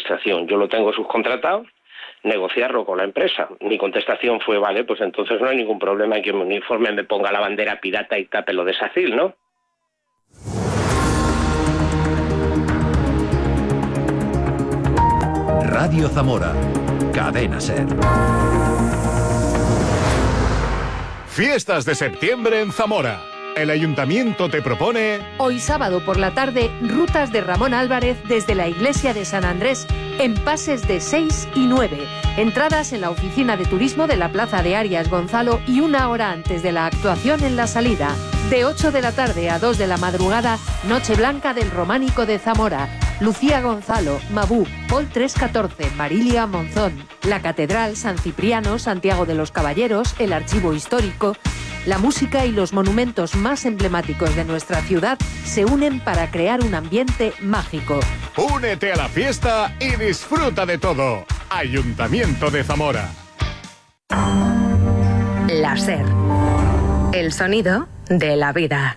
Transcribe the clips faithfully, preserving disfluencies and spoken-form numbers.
administración. Yo lo tengo subcontratado, negociarlo con la empresa. Mi contestación fue, vale, pues entonces no hay ningún problema en que mi uniforme me ponga la bandera pirata y tape lo de SACIL, ¿no? Radio Zamora, Cadena SER. Fiestas de septiembre en Zamora. El Ayuntamiento te propone... Hoy sábado por la tarde, rutas de Ramón Álvarez desde la Iglesia de San Andrés en pases de seis y nueve. Entradas en la oficina de turismo de la Plaza de Arias Gonzalo y una hora antes de la actuación en la salida. De ocho de la tarde a dos de la madrugada, Noche Blanca del Románico de Zamora. Lucía Gonzalo, Mabú, Paul trescientos catorce, Marilia Monzón, la Catedral, San Cipriano, Santiago de los Caballeros, el Archivo Histórico. La música y los monumentos más emblemáticos de nuestra ciudad se unen para crear un ambiente mágico. Únete a la fiesta y disfruta de todo. Ayuntamiento de Zamora. La SER. El sonido de la vida.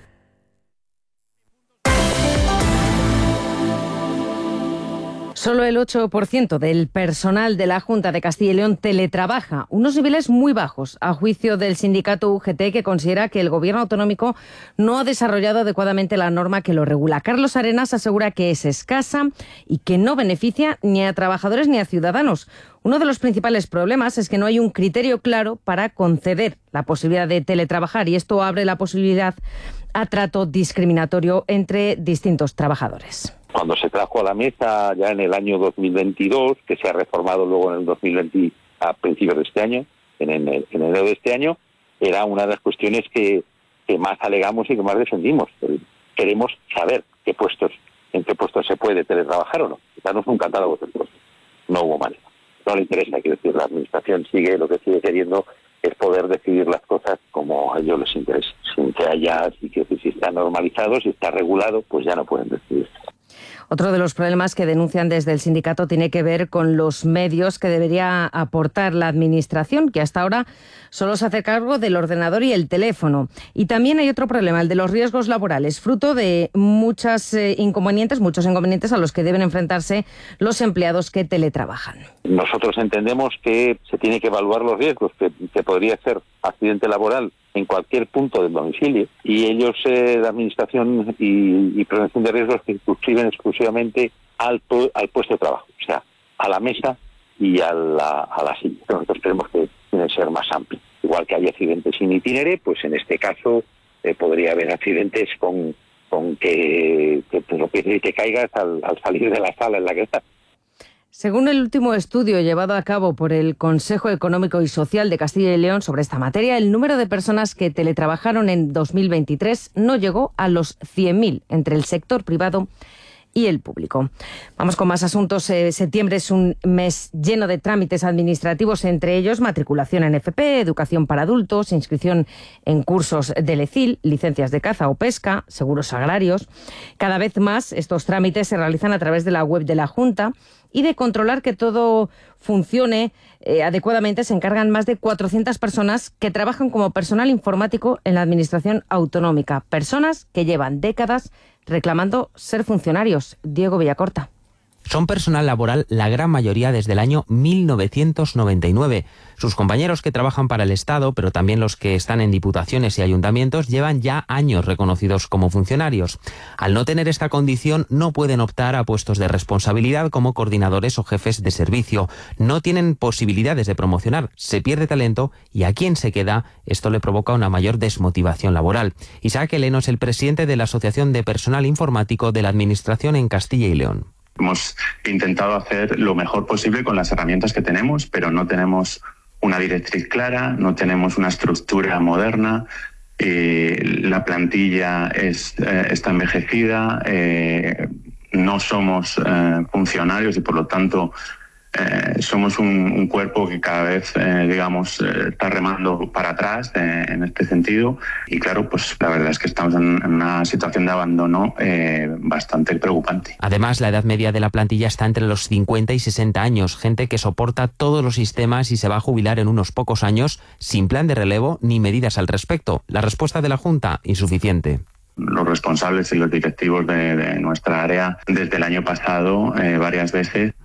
Solo el ocho por ciento del personal de la Junta de Castilla y León teletrabaja, unos niveles muy bajos, a juicio del sindicato U G T, que considera que el gobierno autonómico no ha desarrollado adecuadamente la norma que lo regula. Carlos Arenas asegura que es escasa y que no beneficia ni a trabajadores ni a ciudadanos. Uno de los principales problemas es que no hay un criterio claro para conceder la posibilidad de teletrabajar, y esto abre la posibilidad a trato discriminatorio entre distintos trabajadores. Cuando se trajo a la mesa ya en el año dos mil veintidós, que se ha reformado luego en el dos mil veinte, a principios de este año, en enero, en enero de este año, era una de las cuestiones que, que más alegamos y que más defendimos. Queremos saber qué puestos, en qué puestos se puede teletrabajar o no. Darnos un catálogo de puestos. No hubo manera. No le interesa, quiero decir, la administración sigue, lo que sigue queriendo es poder decidir las cosas como a ellos les interesa. Sin que haya, si, que, si está normalizado, si está regulado, pues ya no pueden decidir. Otro de los problemas que denuncian desde el sindicato tiene que ver con los medios que debería aportar la administración, que hasta ahora solo se hace cargo del ordenador y el teléfono. Y también hay otro problema, el de los riesgos laborales, fruto de muchos eh, inconvenientes, muchos inconvenientes a los que deben enfrentarse los empleados que teletrabajan. Nosotros entendemos que se tiene que evaluar los riesgos, que, que podría ser accidente laboral en cualquier punto del domicilio, y ellos, eh, la administración y, y prevención de riesgos, que circunscriben exclusivamente al, al puesto de trabajo, o sea, a la mesa y a la, a la silla. Nosotros creemos que tiene que ser más amplio. Igual que hay accidentes sin itinere, pues en este caso eh, podría haber accidentes con, con que, que, que, que caigas al, al salir de la sala en la que estás. Según el último estudio llevado a cabo por el Consejo Económico y Social de Castilla y León sobre esta materia, el número de personas que teletrabajaron en dos mil veintitrés no llegó a los cien mil entre el sector privado y el público. Vamos con más asuntos. Eh, septiembre es un mes lleno de trámites administrativos, entre ellos matriculación en F P, educación para adultos, inscripción en cursos del E C I L, licencias de caza o pesca, seguros agrarios. Cada vez más estos trámites se realizan a través de la web de la Junta, y de controlar que todo funcione eh, adecuadamente se encargan más de cuatrocientas personas que trabajan como personal informático en la Administración Autonómica. Personas que llevan décadas reclamando ser funcionarios. Diego Villacorta. Son personal laboral la gran mayoría desde el año mil novecientos noventa y nueve. Sus compañeros que trabajan para el Estado, pero también los que están en diputaciones y ayuntamientos, llevan ya años reconocidos como funcionarios. Al no tener esta condición, no pueden optar a puestos de responsabilidad como coordinadores o jefes de servicio. No tienen posibilidades de promocionar, se pierde talento y a quien se queda, esto le provoca una mayor desmotivación laboral. Isaac Heleno es el presidente de la Asociación de Personal Informático de la Administración en Castilla y León. Hemos intentado hacer lo mejor posible con las herramientas que tenemos, pero no tenemos una directriz clara, no tenemos una estructura moderna, eh, la plantilla es, eh, está envejecida, eh, no somos eh, funcionarios y por lo tanto eh, somos un, un cuerpo que cada vez, eh, digamos, eh, está remando para atrás eh, en este sentido. Y claro, pues la verdad es que estamos en, en una situación de abandono eh, bastante preocupante. Además, la edad media de la plantilla está entre los cincuenta y sesenta años, gente que soporta todos los sistemas y se va a jubilar en unos pocos años sin plan de relevo ni medidas al respecto. La respuesta de la Junta, insuficiente. Los responsables y los directivos de, de nuestra área desde el año pasado eh, varias veces